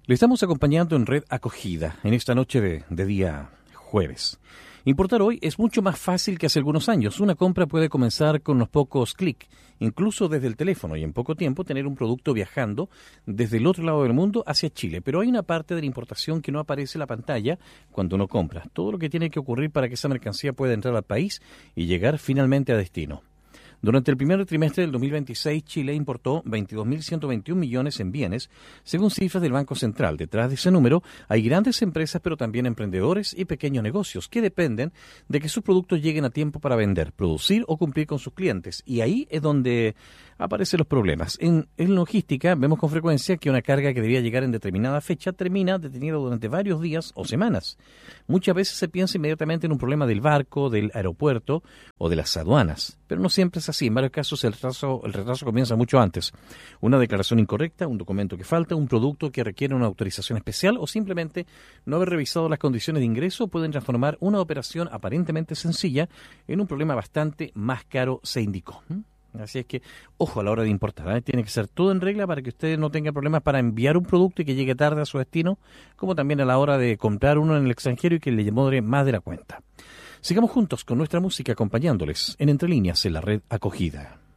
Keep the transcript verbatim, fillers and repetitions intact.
Le estamos acompañando en Red Acogida, en esta noche de, de día jueves. Importar hoy es mucho más fácil que hace algunos años. Una compra puede comenzar con unos pocos clics, incluso desde el teléfono, y en poco tiempo tener un producto viajando desde el otro lado del mundo hacia Chile. Pero hay una parte de la importación que no aparece en la pantalla cuando uno compra. Todo lo que tiene que ocurrir para que esa mercancía pueda entrar al país y llegar finalmente a destino. Durante el primer trimestre del dos mil veintiséis, Chile importó veintidós mil ciento veintiún millones en bienes, según cifras del Banco Central. Detrás de ese número hay grandes empresas, pero también emprendedores y pequeños negocios que dependen de que sus productos lleguen a tiempo para vender, producir o cumplir con sus clientes. Y ahí es donde aparecen los problemas. En, en logística vemos con frecuencia que una carga que debía llegar en determinada fecha termina detenida durante varios días o semanas. Muchas veces se piensa inmediatamente en un problema del barco, del aeropuerto o de las aduanas, pero no siempre es así. En varios casos el retraso, el retraso comienza mucho antes. Una declaración incorrecta, un documento que falta, un producto que requiere una autorización especial o simplemente no haber revisado las condiciones de ingreso pueden transformar una operación aparentemente sencilla en un problema bastante más caro, se indicó. Así es que, ojo a la hora de importar, ¿eh? Tiene que ser todo en regla para que usted no tenga problemas para enviar un producto y que llegue tarde a su destino, como también a la hora de comprar uno en el extranjero y que le demore más de la cuenta. Sigamos juntos con nuestra música acompañándoles en Entre Líneas en la Red Acogida.